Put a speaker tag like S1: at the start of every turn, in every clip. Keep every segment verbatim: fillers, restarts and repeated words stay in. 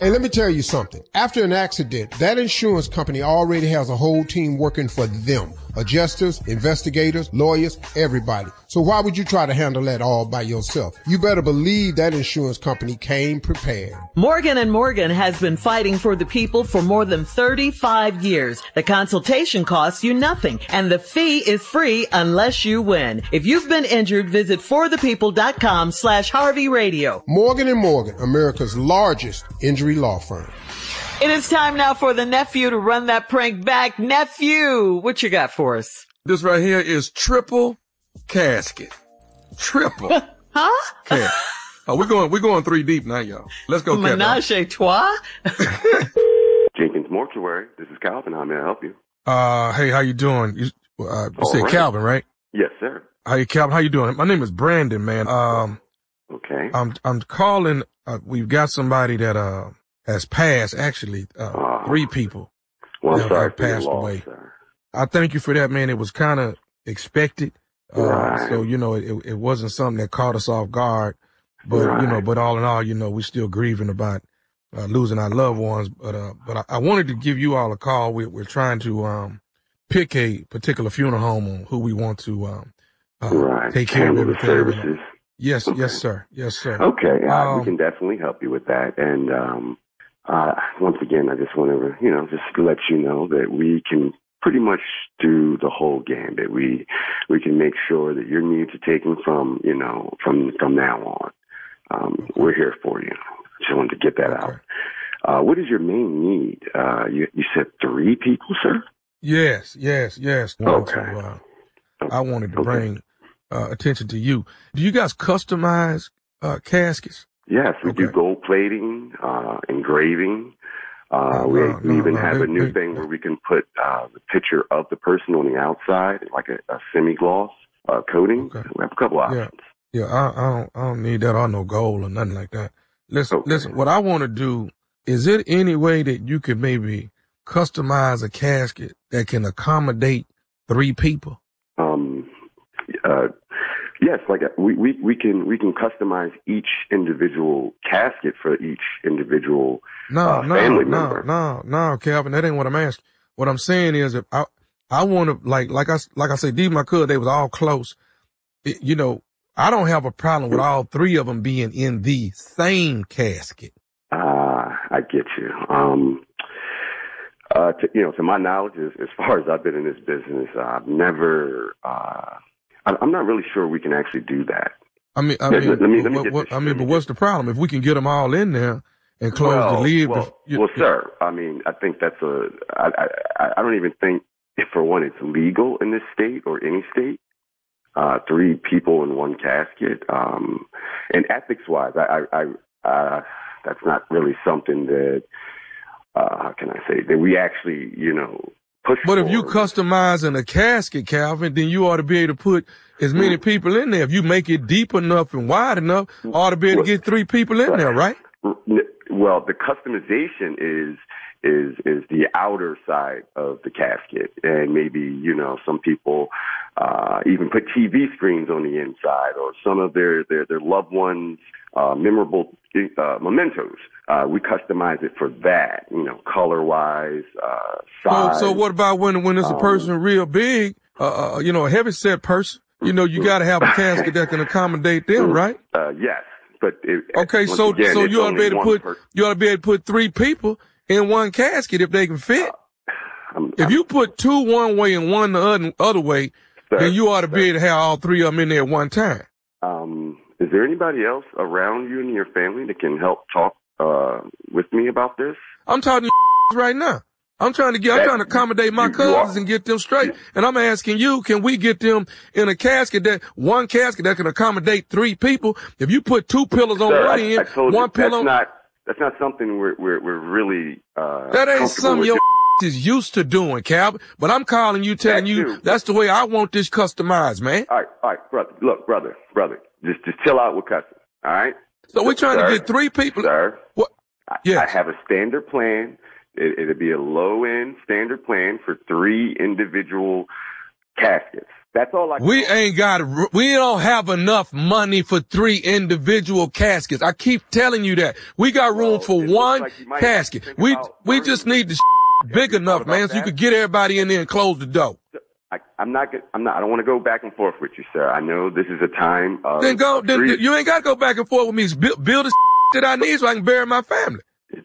S1: Hey, let me tell you something. After an accident, that insurance company already has a whole team working for them. Adjusters, investigators, lawyers, everybody. So why would you try to handle that all by yourself? You better believe that insurance company came prepared.
S2: Morgan and Morgan has been fighting for the people for more than thirty-five years. The consultation costs you nothing, and the fee is free unless you win. If you've been injured, visit forthepeople.com slash Harvey Radio.
S1: Morgan and Morgan, America's largest injury law firm.
S2: It is time now for the nephew to run that prank back. Nephew, what you got for us?
S3: This right here is triple casket. Triple.
S2: Huh?
S3: Casket. Oh, we're going, we're going three deep now, y'all. Let's go, Captain.
S2: Menage a trois?
S4: Jenkins Mortuary. This is Calvin. How may I help you?
S3: Uh, hey, how you doing? You, uh, you said
S4: right.
S3: Calvin, right?
S4: Yes, sir.
S3: How you, Calvin? How you doing? My name is Brandon, man. Um,
S4: okay.
S3: I'm, I'm calling, uh, we've got somebody that, uh, has passed, actually, uh, uh three people.
S4: Well, I'm
S3: that
S4: sorry
S3: have
S4: for your
S3: passed
S4: loss,
S3: away.
S4: sir.
S3: I thank you for that, man. It was kind of expected. Uh,
S4: right.
S3: so, you know, it, it wasn't something that caught us off guard, but,
S4: right.
S3: you know, but all in all, you know, we're still grieving about, uh, losing our loved ones. But, uh, but I, I wanted to give you all a call. We're, we're trying to, um, pick a particular funeral home on who we want to, um, uh,
S4: right.
S3: take care
S4: Handle
S3: of
S4: the
S3: everything.
S4: services.
S3: Yes,
S4: okay.
S3: yes, sir. Yes, sir.
S4: Okay. Uh,
S3: um,
S4: we can definitely help you with that. And, um, Uh, once again, I just want to, you know, just let you know that we can pretty much do the whole gambit. We, we can make sure that your needs are taken from, you know, from, from now on. Um, okay. We're here for you. Just wanted to get that
S3: okay.
S4: out. Uh, what is your main need? Uh, you, you said three people, sir?
S3: Yes, yes, yes.
S4: Okay.
S3: To, uh, I wanted to okay. bring, uh, attention to you. Do you guys customize, uh, caskets?
S4: Yes, we
S3: okay.
S4: do gold plating, uh, engraving. Uh,
S3: no,
S4: we,
S3: no,
S4: we even
S3: no,
S4: have
S3: no,
S4: a new
S3: no,
S4: thing
S3: no.
S4: where we can put, uh, the picture of the person on the outside, like a, a semi-gloss, uh, coating.
S3: Okay.
S4: We have a couple options.
S3: Yeah, yeah I, I don't, I don't need that or no gold or nothing like that. Listen,
S4: okay.
S3: listen, what I want to do, is it any way that you could maybe customize a casket that can accommodate three people?
S4: Um, uh, Yes, like we, we, we can we can customize each individual casket for each individual
S3: no,
S4: uh,
S3: no,
S4: family
S3: no,
S4: member.
S3: No, no, no, Calvin, that ain't what I'm asking. What I'm saying is, if I I want to like like I like I said, these my cousins, they was all close. It, you know, I don't have a problem with all three of them being in the same casket.
S4: Ah, uh, I get you. Um, uh, to, you know, to my knowledge, as, as far as I've been in this business, I've never. Uh, I'm not really sure we can actually do that.
S3: I mean, I mean,
S4: let me, let me
S3: what,
S4: get
S3: what,
S4: this
S3: I mean, but what's the problem? If we can get them all in there and close
S4: well,
S3: the lid.
S4: Well,
S3: you,
S4: well,
S3: you,
S4: sir, I mean, I think that's a, I, I, I don't even think, if for one, it's legal in this state or any state, uh, three people in one casket. Um, and ethics wise, I, I, I uh, that's not really something that, uh, how can I say, that we actually, you know, push
S3: But if
S4: forward.
S3: you customizing a casket, Calvin, then you ought to be able to put as many people in there. If you make it deep enough and wide enough, ought to be able to get three people in there, right?
S4: Well, the customization is is is the outer side of the casket, and maybe you know some people uh, even put T V screens on the inside, or some of their their their loved ones' uh, memorable uh, mementos. Uh, we customize it for that, you know, color wise, uh, size.
S3: So, so what about when when it's a person um, real big, uh, uh, you know, a heavy set person? You know, you got to have a casket that can accommodate them, right?
S4: Uh, yes, but it,
S3: okay, so
S4: again,
S3: so you ought to be able to put
S4: person.
S3: you ought to be able to put three people in one casket if they can fit.
S4: Uh, I'm,
S3: if
S4: I'm,
S3: you put two one way and one the other, other way, sir, then you ought to sir. be able to have all three of them in there at one time.
S4: Um, is there anybody else around you and your family that can help talk uh with me about this?
S3: I'm talking to right now. I'm trying to get, I'm trying to accommodate my cousins and get them straight. And I'm asking you, can we get them in a casket that, one casket that can accommodate three people? If you put two pillows on
S4: Sir,
S3: one
S4: I,
S3: end,
S4: I told
S3: one
S4: you,
S3: pillow.
S4: That's not, that's not something we're, we're, we're really, uh,
S3: that ain't something your
S4: doing.
S3: is used to doing, Calvin. But I'm calling you, telling
S4: that
S3: you
S4: too.
S3: That's the way I want this customized, man.
S4: All right, all right, brother. Look, brother, brother, just, just chill out with cussing. All right.
S3: So we're trying
S4: sir,
S3: to get three people.
S4: Sir.
S3: What?
S4: I,
S3: yes.
S4: I have a standard plan. It, it'll be a low-end standard plan for three individual caskets. That's all I can
S3: We
S4: do.
S3: ain't got, we don't have enough money for three individual caskets. I keep telling you that. We got room
S4: Well,
S3: for
S4: it looks
S3: one
S4: like you might
S3: casket.
S4: have to think
S3: We,
S4: about
S3: we
S4: burning
S3: just
S4: it.
S3: need the big
S4: you
S3: enough,
S4: thought
S3: man,
S4: about
S3: so you
S4: that?
S3: could get everybody in there and close the door.
S4: I, I'm not. Gonna, I'm not. I don't want to go back and forth with you, sir. I know this is a time of.
S3: Then go,
S4: of
S3: then
S4: grief.
S3: you ain't got to go back and forth with me. Build, build the that I need so I can bury my family.
S4: It's,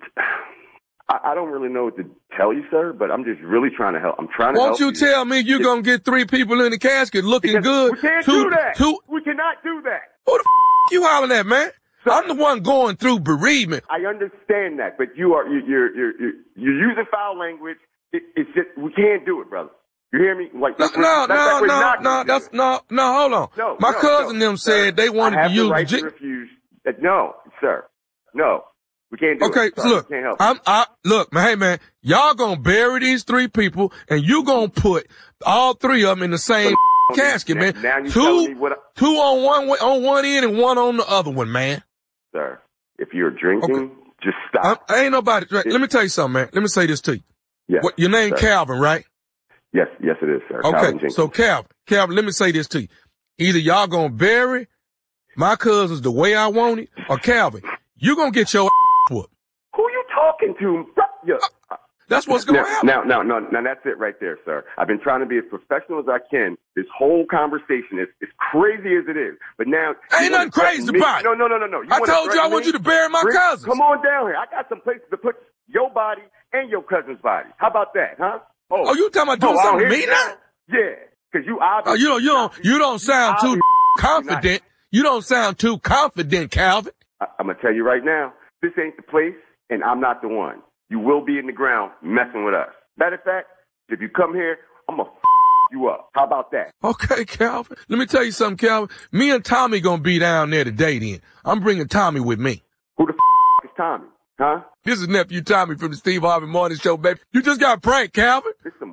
S4: I, I don't really know what to tell you, sir, but I'm just really trying to help. I'm trying to
S3: Won't
S4: help
S3: you tell me you're going to get three people in the casket looking
S4: Because
S3: good?
S4: we can't
S3: two,
S4: do that.
S3: Two,
S4: we cannot do that.
S3: who the f- you hollering at, man?
S4: Sir,
S3: I'm the one going through bereavement.
S4: I understand that, but you are you, you're you're you're you're using foul language. It, it's just we can't do it, brother. You hear me? Like
S3: No,
S4: we're-
S3: no,
S4: that's
S3: no,
S4: like we're
S3: no,
S4: not
S3: no,
S4: gonna do
S3: that's
S4: it.
S3: no, no, hold on.
S4: No,
S3: My
S4: no,
S3: cousin
S4: no,
S3: them
S4: sir.
S3: said they wanted
S4: I have
S3: to use
S4: the right
S3: the
S4: to
S3: G-
S4: refuse. Uh, no, sir. No, we can't do
S3: Okay,
S4: it. Sorry,
S3: look,
S4: we can't help.
S3: I'm, I, look, man, hey man, y'all gonna bury these three people and you gonna put all three of them in the same casket,
S4: now,
S3: man.
S4: Now you're telling me
S3: Two,
S4: what, I,
S3: two on one way, on one end and one on the other one, man.
S4: sir. If you're drinking,
S3: Okay.
S4: just
S3: I'm,
S4: stop.
S3: I ain't nobody. Let me tell you something, man. Let me say this to you.
S4: Yes,
S3: What, your name
S4: sir.
S3: Calvin, right?
S4: Yes, yes, it is, sir. Calvin
S3: Okay,
S4: Jenkins.
S3: so Calvin, Calvin, let me say this to you. Either y'all gonna bury my cousins the way I want it, or Calvin, you gonna get your whooped.
S4: Who you talking to? Yeah.
S3: That's what's gonna
S4: now,
S3: happen.
S4: now, now, now, now, that's it right there, sir. I've been trying to be as professional as I can. This whole conversation is as crazy as it is. But now,
S3: Ain't nothing crazy
S4: me.
S3: about it.
S4: No, no, no, no, no. You
S3: I
S4: wanna
S3: told you I
S4: threaten
S3: want
S4: me?
S3: you to bury my
S4: Bring-
S3: cousins.
S4: Come on down here. I got some places to put your body and your cousin's body. How about that, huh?
S3: Oh, you talking about doing
S4: oh,
S3: something
S4: oh,
S3: to
S4: here
S3: me
S4: you
S3: now?
S4: go. Yeah, because you
S3: Oh,
S4: obviously.
S3: you don't, you don't, you don't sound too confident. You don't sound too confident, Calvin.
S4: I, I'm gonna tell you right now, this ain't the place, and I'm not the one. You will be in the ground messing with us. Matter of fact, if you come here, I'm gonna f- you up. How about that?
S3: Okay, Calvin. Let me tell you something, Calvin. Me and Tommy gonna be down there today then. I'm bringing Tommy with me.
S4: Who the f- is Tommy? Huh?
S3: This is nephew Tommy from the Steve Harvey Morning Show, baby. You just got pranked, Calvin.
S4: This some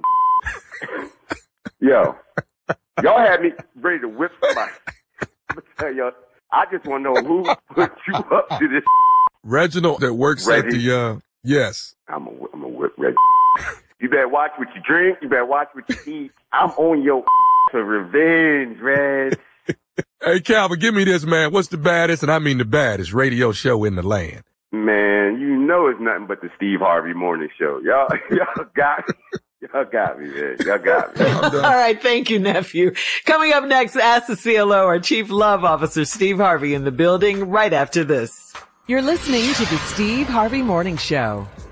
S4: Yo, y'all had me ready to whip somebody. I'm gonna tell y'all, I just want to know who put you up to this.
S3: Reginald that works
S4: Reggie.
S3: at the, uh, yes.
S4: I'm gonna I'm gonna whip Reggie. You better watch what you drink. You better watch what you eat. I'm on your for revenge, Reg.
S3: Hey, Calvin, give me this, man. What's the baddest, and I mean the baddest, radio show in the land?
S4: Man, you know it's nothing but the Steve Harvey Morning Show. Y'all, y'all got me. Y'all got me, man. Y'all got me.
S2: All right. Thank you, nephew. Coming up next, Ask the C L O, our Chief Love Officer, Steve Harvey, in the building right after this.
S5: You're listening to the Steve Harvey Morning Show.